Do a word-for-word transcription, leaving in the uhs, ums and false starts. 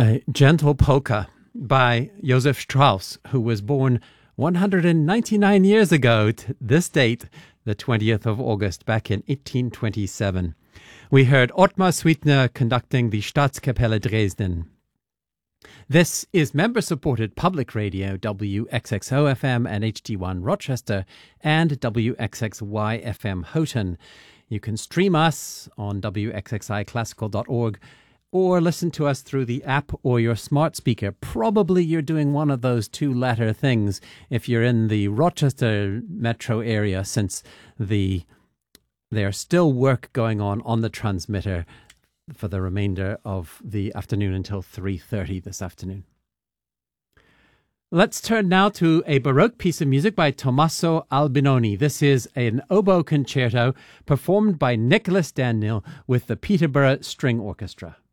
A Gentle Polka by Josef Strauss, who was born one hundred ninety-nine years ago to this date, the twentieth of August, back in eighteen twenty-seven. We heard Ottmar Sweetner conducting the Staatskapelle Dresden. This is member-supported public radio, W X X O F M and H D one Rochester, and W X X Y F M Houghton. You can stream us on W X X I classical dot org or listen to us through the app or your smart speaker. Probably you're doing one of those two latter things if you're in the Rochester metro area, since the there's still work going on on the transmitter for the remainder of the afternoon until three thirty this afternoon. Let's turn now to a Baroque piece of music by Tommaso Albinoni. This is an oboe concerto performed by Nicholas Daniel with the Peterborough String Orchestra.